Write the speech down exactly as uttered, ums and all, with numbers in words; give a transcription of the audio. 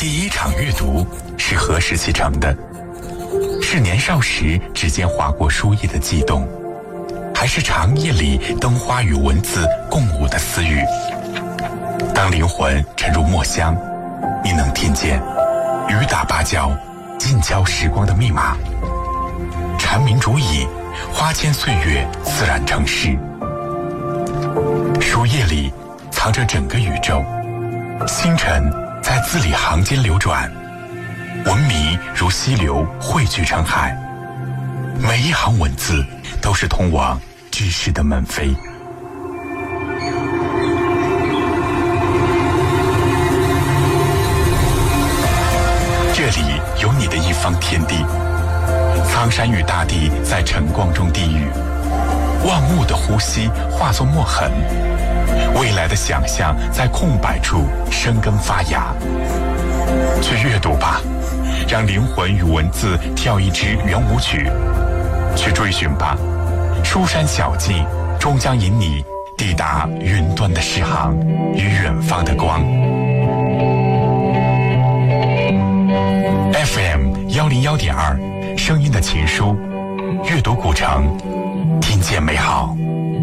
第一场阅读是何时启程的？是年少时指尖划过书页的悸动，还是长夜里灯花与文字共舞的私语？当灵魂沉入墨香，你能听见雨打芭蕉，近郊时光的密码。蝉鸣竹影，花间岁月自然成诗。书页里藏着整个宇宙，星辰在字里行间流转，文明如溪流汇聚成海，每一行文字都是通往知识的门扉。这里有你的一方天地，苍山与大地在晨光中低语，万物的呼吸化作墨痕，未来的想象在空白处生根发芽。去阅读吧，让灵魂与文字跳一支圆舞曲。去追寻吧，书山小径终将引你抵达云端的诗行与远方的光。F M 幺零幺点二，声音的情书，阅读古城，听见美好。